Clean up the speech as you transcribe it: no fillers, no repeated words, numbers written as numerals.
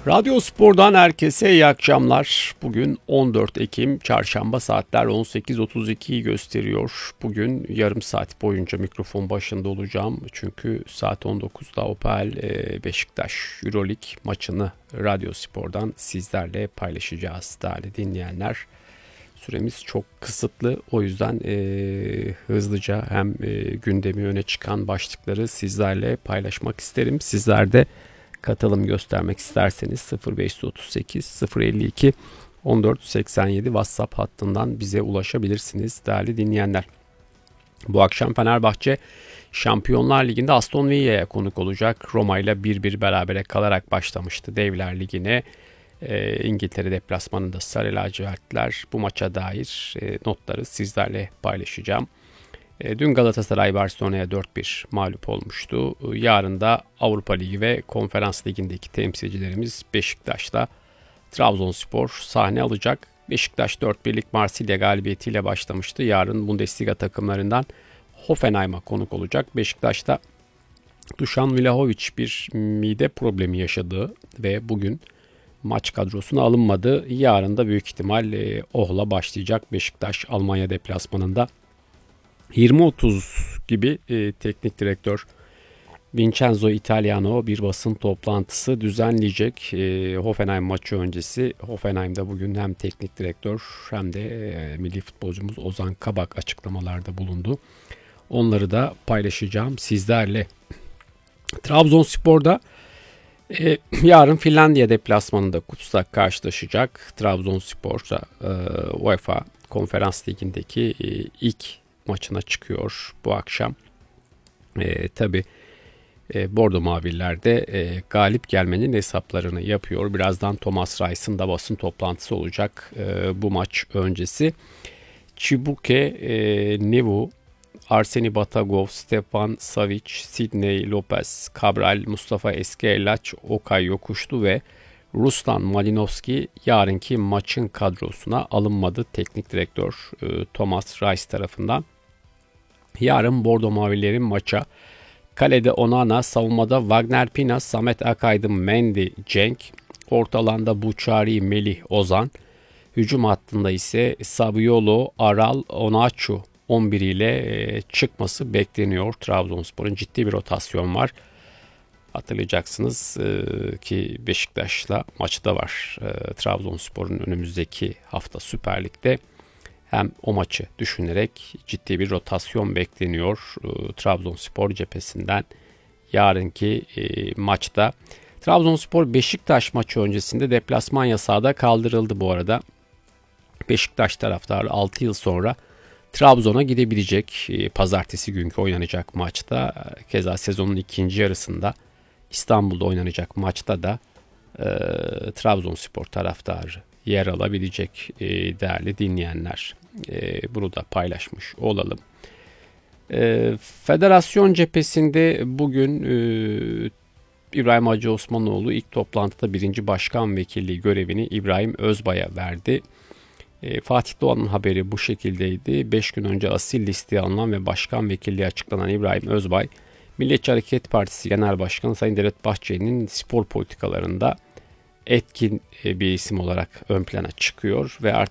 Radyo Spor'dan herkese iyi akşamlar. Bugün 14 Ekim Çarşamba, saatler 18.32'yi gösteriyor. Bugün yarım saat boyunca mikrofon başında olacağım. Çünkü saat 19'da Opel Beşiktaş Euroleague maçını Radyo Spor'dan sizlerle paylaşacağız değerli dinleyenler. Süremiz çok kısıtlı, o yüzden hızlıca hem gündemi öne çıkan başlıkları sizlerle paylaşmak isterim. Sizler de katılım göstermek isterseniz 0538 052 1487 WhatsApp hattından bize ulaşabilirsiniz değerli dinleyenler. Bu akşam Fenerbahçe Şampiyonlar Ligi'nde Aston Villa'ya konuk olacak. Roma ile 1-1 berabere kalarak başlamıştı Devler Ligi'ne. İngiltere deplasmanında Sarı Lacivertler, bu maça dair notları sizlerle paylaşacağım. Dün Galatasaray Barcelona'ya 4-1 mağlup olmuştu. Yarın da Avrupa Ligi ve Konferans Ligi'ndeki temsilcilerimiz Beşiktaş'ta Trabzonspor sahne alacak. Beşiktaş 4-1'lik Marsilya galibiyetiyle başlamıştı. Yarın Bundesliga takımlarından Hoffenheim'a konuk olacak. Beşiktaş'ta Dušan Vlahović bir mide problemi yaşadığı ve bugün maç kadrosuna alınmadı. Yarın da büyük ihtimal Oh'la başlayacak Beşiktaş Almanya deplasmanında. 20.30 gibi teknik direktör Vincenzo Italiano bir basın toplantısı düzenleyecek Hoffenheim maçı öncesi. Hoffenheim'da bugün hem teknik direktör hem de milli futbolcumuz Ozan Kabak açıklamalarda bulundu. Onları da paylaşacağım sizlerle. Trabzonspor'da yarın Finlandiya deplasmanında Kutsak'la karşılaşacak. Trabzonspor'da UEFA Konferans Ligi'ndeki ilk maçına çıkıyor bu akşam. Tabii Bordo Maviller de galip gelmenin hesaplarını yapıyor. Birazdan Thomas Reis'in de basın toplantısı olacak bu maç öncesi. Chibuke, Nevu, Arseni Batagov, Stepan Savic, Sidney Lopez, Cabral, Mustafa Eskeelaç, Okay Yokuşlu ve Ruslan Malinovski yarınki maçın kadrosuna alınmadı teknik direktör Thomas Reis tarafından. Yarın Bordo Mavilerin maça kalede Onana, savunmada Wagner Pina, Samet Akaydın, Mendy, Cenk, orta alanda Buçari, Melih, Ozan, hücum hattında ise Saviolo, Aral, Onaçu 11 ile çıkması bekleniyor. Trabzonspor'un ciddi bir rotasyon var. Hatırlayacaksınız ki Beşiktaş'la maçı da var. Trabzonspor'un önümüzdeki hafta Süper Lig'de. Hem o maçı düşünerek ciddi bir rotasyon bekleniyor Trabzonspor cephesinden yarınki maçta. Trabzonspor Beşiktaş maçı öncesinde deplasman yasağı da kaldırıldı bu arada. Beşiktaş taraftarı 6 yıl sonra Trabzon'a gidebilecek pazartesi günkü oynanacak maçta. Keza sezonun ikinci yarısında İstanbul'da oynanacak maçta da Trabzonspor taraftarı yer alabilecek değerli dinleyenler. Bunu da paylaşmış olalım. Federasyon cephesinde bugün İbrahim Hacı Osmanoğlu ilk toplantıda 1. Başkan Vekilliği görevini İbrahim Özbay'a verdi. Fatih Doğan'ın haberi bu şekildeydi. 5 gün önce asil listeye alınan ve başkan vekilliği açıklanan İbrahim Özbay, Milliyetçi Hareket Partisi Genel Başkanı Sayın Devlet Bahçeli'nin spor politikalarında etkin bir isim olarak ön plana çıkıyor ve